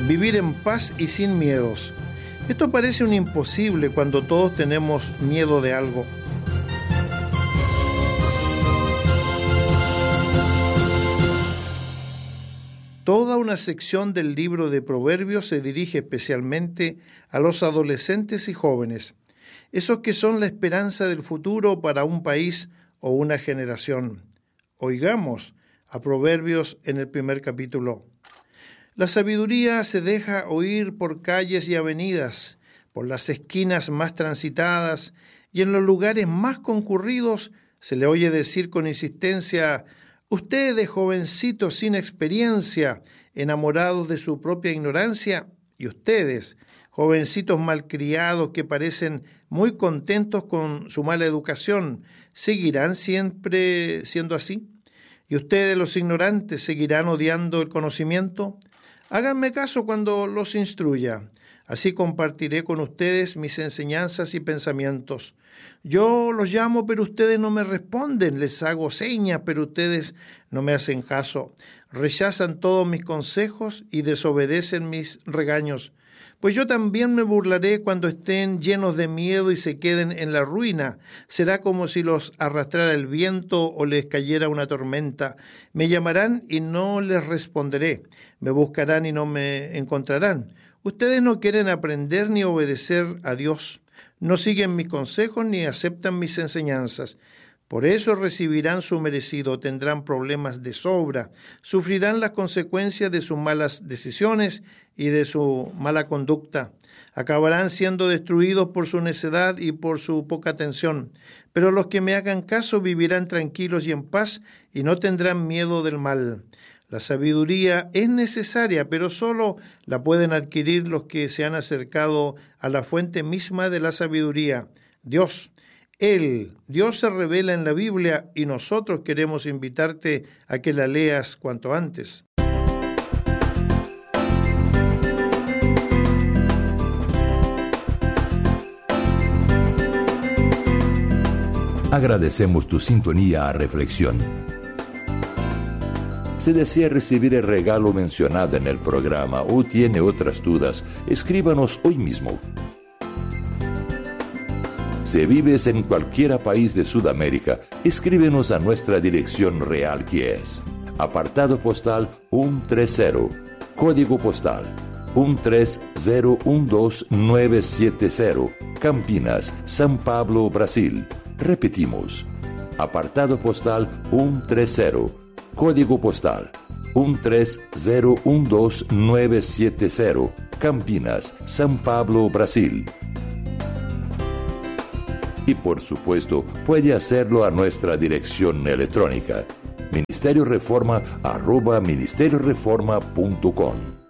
vivir en paz y sin miedos. Esto parece un imposible cuando todos tenemos miedo de algo. Toda una sección del libro de Proverbios se dirige especialmente a los adolescentes y jóvenes, esos que son la esperanza del futuro para un país o una generación. Oigamos a Proverbios en el primer capítulo. La sabiduría se deja oír por calles y avenidas, por las esquinas más transitadas y en los lugares más concurridos se le oye decir con insistencia: ustedes, jovencitos sin experiencia, enamorados de su propia ignorancia, y ustedes, jovencitos malcriados que parecen muy contentos con su mala educación, ¿seguirán siempre siendo así? ¿Y ustedes, los ignorantes, seguirán odiando el conocimiento? Háganme caso cuando los instruya. Así compartiré con ustedes mis enseñanzas y pensamientos. Yo los llamo, pero ustedes no me responden. Les hago señas, pero ustedes no me hacen caso. Rechazan todos mis consejos y desobedecen mis regaños. Pues yo también me burlaré cuando estén llenos de miedo y se queden en la ruina. Será como si los arrastrara el viento o les cayera una tormenta. Me llamarán y no les responderé. Me buscarán y no me encontrarán. Ustedes no quieren aprender ni obedecer a Dios. No siguen mis consejos ni aceptan mis enseñanzas. Por eso recibirán su merecido, tendrán problemas de sobra, sufrirán las consecuencias de sus malas decisiones y de su mala conducta. Acabarán siendo destruidos por su necedad y por su poca atención. Pero los que me hagan caso vivirán tranquilos y en paz y no tendrán miedo del mal. La sabiduría es necesaria, pero solo la pueden adquirir los que se han acercado a la fuente misma de la sabiduría, Dios. Dios se revela en la Biblia y nosotros queremos invitarte a que la leas cuanto antes. Agradecemos tu sintonía a Reflexión. Si desea recibir el regalo mencionado en el programa o tiene otras dudas, escríbanos hoy mismo. Si vives en cualquier país de Sudamérica, escríbenos a nuestra dirección real, que es apartado postal 130, código postal 13012970, Campinas, São Paulo, Brasil. Repetimos, apartado postal 130, código postal 13012970, Campinas, São Paulo, Brasil. Y por supuesto, puede hacerlo a nuestra dirección electrónica, ministerioreforma@ministerioreforma.com.